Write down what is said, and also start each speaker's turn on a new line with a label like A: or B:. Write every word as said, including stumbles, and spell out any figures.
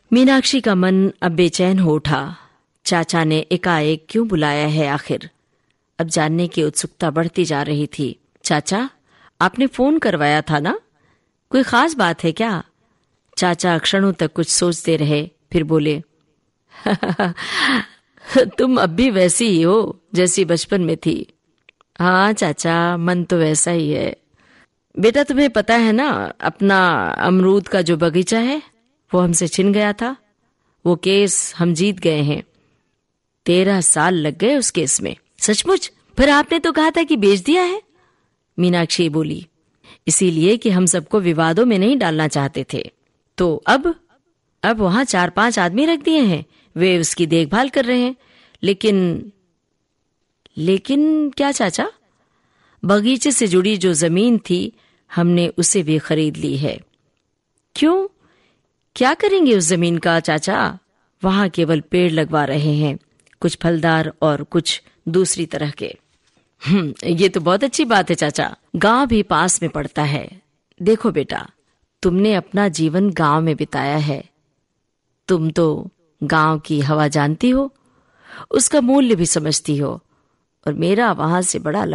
A: मीनाक्षी का मन अब बेचैन हो उठा। चाचा ने एकाएक क्यों बुलाया है आखिर? अब जानने की उत्सुकता बढ़ती जा रही थी। चाचा, आपने फोन करवाया था ना? कोई खास बात है क्या? चाचा क्षणों तक कुछ सोचते रहे, फिर बोले, तुम अब भी वैसी ही हो जैसी बचपन में थी। हाँ चाचा, मन तो वैसा ही है। बेटा, तुम्हें पता है ना, अपना अमरूद का जो बगीचा है वो हमसे छिन गया था। वो केस हम जीत गए हैं। तेरह साल लग गए उस केस में। सचमुच? फिर आपने तो कहा था कि बेच दिया है। मीनाक्षी बोली, इसीलिए कि हम सबको विवादों में नहीं डालना चाहते थे। तो अब अब वहां चार पांच आदमी रख दिए हैं, वे उसकी देखभाल कर रहे हैं। लेकिन लेकिन क्या चाचा? बगीचे से जुड़ी जो जमीन थी हमने उसे भी खरीद ली है। क्यों? क्या करेंगे उस जमीन का चाचा? वहां केवल पेड़ लगवा रहे हैं, कुछ फलदार और कुछ दूसरी तरह के। हम्म, ये तो बहुत अच्छी बात है चाचा। गांव भी पास में पड़ता है। देखो बेटा, तुमने अपना जीवन गांव में बिताया है। तुम तो गांव की हवा जानती हो, उसका मूल्य भी समझती हो, और मेरा वहां से बड़ा